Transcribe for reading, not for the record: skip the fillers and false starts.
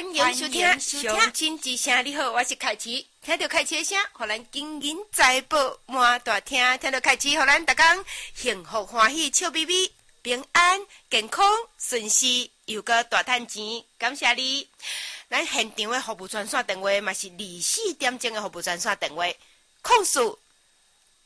欢迎收听上亲之声。你好，我是凯琪。听到凯琪的声，互咱金银财宝满大厅。听到凯琪，互咱大家幸福欢喜、笑眯眯、平安、健康、顺遂，又个大赚钱。感谢你！咱现场的服务专线电话嘛是24点钟的服务专线电话，控诉